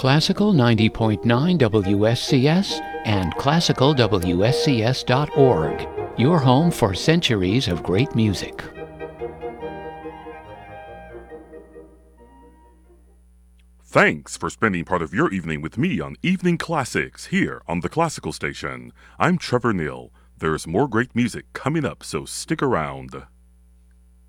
Classical 90.9 WSCS and classicalwscs.org, your home for centuries of great music. Thanks for spending part of your evening with me on Evening Classics here on the Classical Station. I'm Trevor Neal. There's more great music coming up, so stick around.